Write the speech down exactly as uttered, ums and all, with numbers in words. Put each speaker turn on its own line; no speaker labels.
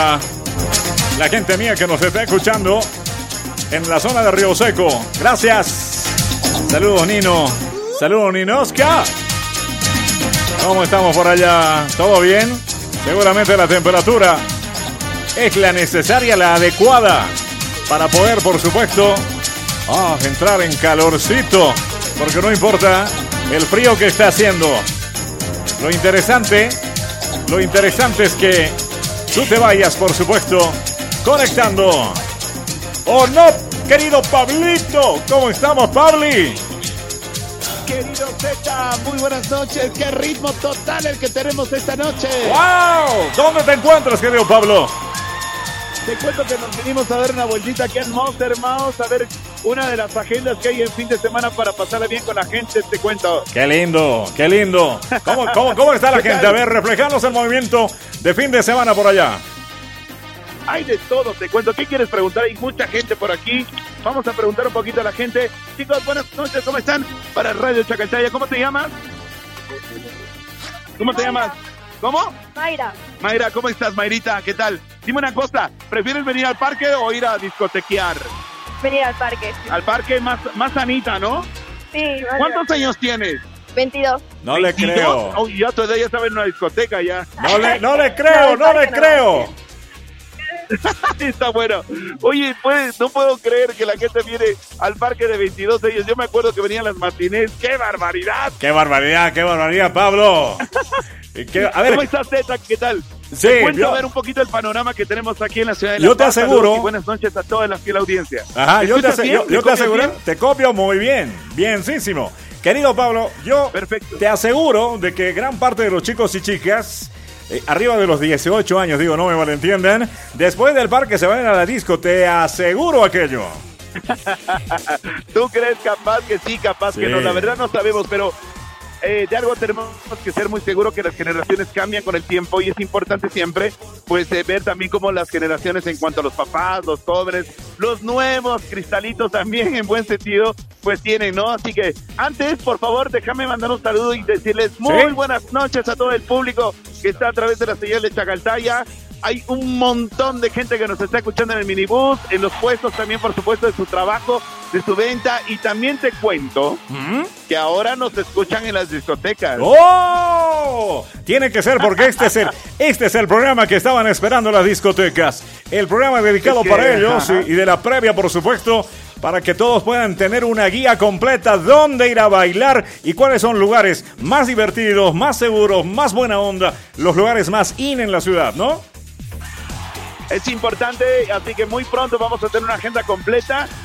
La gente mía que nos está escuchando en la zona de Río Seco. Gracias. Saludos, Nino. Saludos, Ninoska. ¿Cómo estamos por allá? ¿Todo bien? Seguramente la temperatura es la necesaria, la adecuada para poder, por supuesto, oh, entrar en calorcito. Porque no importa el frío que está haciendo. Lo interesante, lo interesante es que tú te vayas, por supuesto, conectando. ¿O no, querido Pablito? ¿Cómo estamos, Pabli?
Querido Z, muy buenas noches. Qué ritmo total el que tenemos esta noche.
¡Wow! ¿Dónde te encuentras, querido Pablo?
Te cuento que nos vinimos a dar una vueltita aquí en Monster Mouse, a ver una de las agendas que hay en fin de semana para pasarla bien con la gente, te cuento.
¡Qué lindo! ¡Qué lindo! ¿Cómo, cómo, cómo está la gente? A ver, reflejanos el movimiento de fin de semana por allá.
Hay de todo, te cuento. ¿Qué quieres preguntar? Hay mucha gente por aquí. Vamos a preguntar un poquito a la gente. Chicos, buenas noches, ¿cómo están? Para Radio Chacaltaya, ¿cómo te llamas? ¿Cómo te llamas? ¿Cómo?
Mayra.
Mayra, ¿cómo estás, Mayrita? ¿Qué tal? Dime una cosa, ¿prefieres venir al parque o ir a discotequear?
Venir al parque. Sí.
Al parque más, más sanita, ¿no?
Sí. Vale.
¿Cuántos años tienes?
veintidós.
No le creo.
Oh, ya tu edad ya estaba en una discoteca ya.
No le, no le creo, no le creo.
Está bueno. Oye, pues, no puedo creer que la gente viene al parque de veintidós años. Yo me acuerdo que venían las matinés. ¡Qué barbaridad!
¡Qué barbaridad, qué barbaridad, Pablo! ¿Qué? A ver,
¿cómo estás, Zeta? ¿Qué tal?
Sí,
te cuento
yo,
a ver un poquito el panorama que tenemos aquí en la ciudad de La
yo te
Paz.
aseguro.
Saludos y buenas noches a toda la fiel audiencia.
Ajá, yo te, ase-
bien?
yo, yo te
copias
aseguro,
bien?
te copio muy bien, bienísimo. Querido Pablo, yo
Perfecto.
te aseguro de que gran parte de los chicos y chicas, eh, arriba de los dieciocho años, digo, no me malentiendan, después del parque se van a la disco, te aseguro aquello.
¿Tú crees capaz que sí, capaz
Sí.
que no? La verdad no sabemos, pero eh, de algo tenemos que ser muy seguros que las generaciones cambian con el tiempo y es importante siempre pues eh, ver también cómo las generaciones en cuanto a los papás, los jóvenes, los nuevos cristalitos también en buen sentido pues tienen, ¿no? Así que antes, por favor, déjame mandar un saludo y decirles muy
¿Sí?
buenas noches a todo el público que está a través de la señal de Chacaltaya. Hay un montón de gente que nos está escuchando en el minibús, en los puestos también, por supuesto, de su trabajo, de su venta. Y también te cuento
¿Mm?
que ahora nos escuchan en las discotecas.
¡Oh! Tiene que ser porque este es el, este es el programa que estaban esperando las discotecas. El programa dedicado
Es que,
para ellos
ajá.
y, y de la previa, por supuesto, para que todos puedan tener una guía completa dónde ir a bailar y cuáles son lugares más divertidos, más seguros, más buena onda, los lugares más in en la ciudad, ¿no?
Es importante, así que muy pronto vamos a tener una agenda completa